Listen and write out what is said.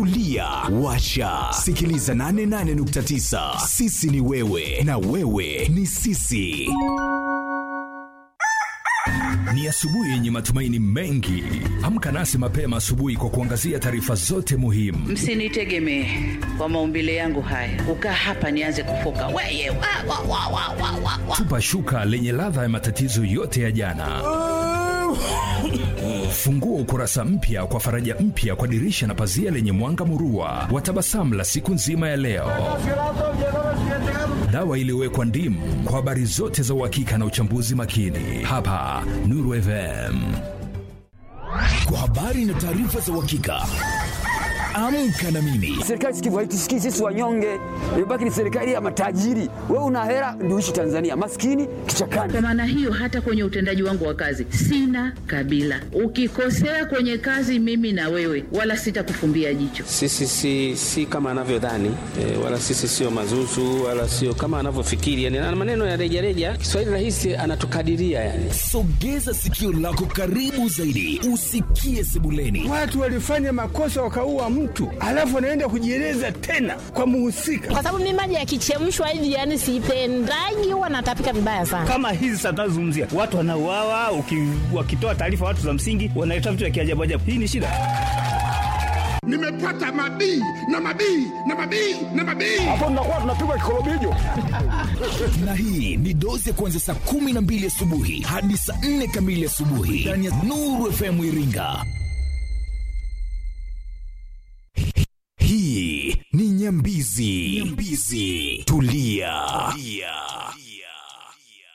Tulia, washa, sikiliza 88.9. Sisi ni wewe na wewe ni sisi. Ni asubuhi yenye matumaini mengi. Amka nasi mapema asubuhi kwa kuangazia taarifa zote muhimu. Msinitegemee kwa maumbile yangu haya. Ukaa hapa nianze kufoka. Weye, Tupa shuka lenye ladha ya matatizo yote ya jana. Fungua ukurasa mpya kwa faraja mpya kwa dirisha na pazia lenye mwanga murua wa tabasamu la siku nzima ya leo. Dawa iliyowekwa ndimu kwa habari zote za uhakika na uchambuzi makini. Hapa Nuru FM. Kwa habari na taarifa za uhakika. Amka na mimi. Serikali sikivu haitusikii sisi wanyonge. Imebaki ni serikali ya matajiri. Wewe una hela ndio uishi Tanzania. Maskini kichakani. Kwa maana hiyo hata kwenye utendaji wangu wa kazi sina kabila. Ukikosea kwenye kazi mimi na wewe wala sitakufumbia jicho. Sisi si kama anavyodhani, wala sisi sio mazuzu wala sio kama anavyofikiri. Yani ana maneno ya rejareja, Kiswahili rahisi anatukadiria yani. Sogeza sikio lako karibu zaidi usikie sebuleni. Watu walifanya makosa wakaua mtu, alafu anaenda kujieleza tena kwa muhusika. Kwa sababu mimi maji yakichemshwa hivi yani sipendagi, huwa natapika vibaya sana. Kama hizi satazungumzia watu wanauawa, wakitoa taarifa watu za msingi wanaleta vitu vya kiajabu ajabu. Hii ni shida. Nimepata mabii na mabii na mabii na mabii. Hapo tunakuwa tunapigwa kikorobijo. Na hii ni dozi ya kuanzia saa 12 asubuhi hadi saa 4 kamili asubuhi ndani ya Nuru FM Iringa. Hii ni Nyambizi. Tulia.